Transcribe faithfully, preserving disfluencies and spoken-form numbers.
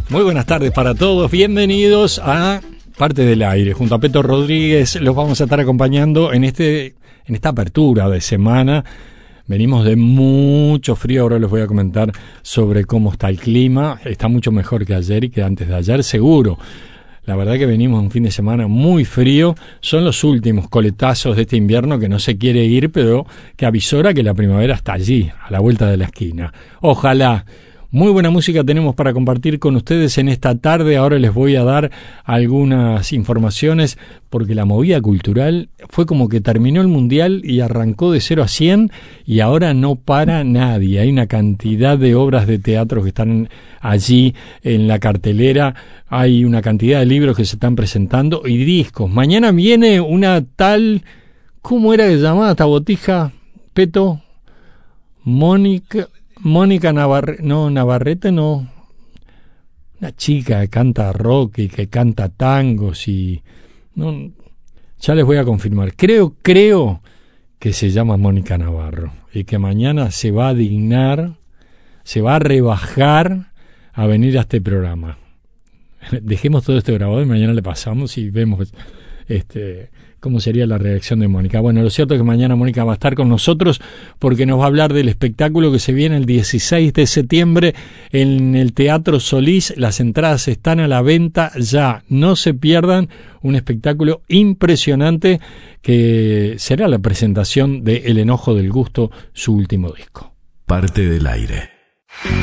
Muy buenas tardes para todos, bienvenidos a Parte del Aire. Junto a Peto Rodríguez los vamos a estar acompañando en este en esta apertura de semana. Venimos de mucho frío, ahora les voy a comentar sobre cómo está el clima. Está mucho mejor que ayer y que antes de ayer, seguro. La verdad que venimos un fin de semana muy frío. Son los últimos coletazos de este invierno que no se quiere ir, pero que avisora que la primavera está allí, a la vuelta de la esquina. Ojalá. Muy buena música tenemos para compartir con ustedes en esta tarde. Ahora les voy a dar algunas informaciones porque la movida cultural fue como que terminó el Mundial y arrancó de cero a cien y ahora no para nadie. Hay una cantidad de obras de teatro que están allí en la cartelera. Hay una cantidad de libros que se están presentando y discos. Mañana viene una tal... ¿Cómo era que se llamaba esta botija, Peto? Mónica... Mónica Navarrete, no, Navarrete no, una chica que canta rock y que canta tangos y, no, ya les voy a confirmar, creo, creo que se llama Mónica Navarro y que mañana se va a dignar, se va a rebajar a venir a este programa. Dejemos todo este grabado y mañana le pasamos y vemos este... cómo sería la reacción de Mónica. Bueno, lo cierto es que mañana Mónica va a estar con nosotros porque nos va a hablar del espectáculo que se viene el dieciséis de septiembre en el Teatro Solís. Las entradas están a la venta ya. No se pierdan un espectáculo impresionante que será la presentación de El Enojo del Gusto, su último disco. Parte del Aire.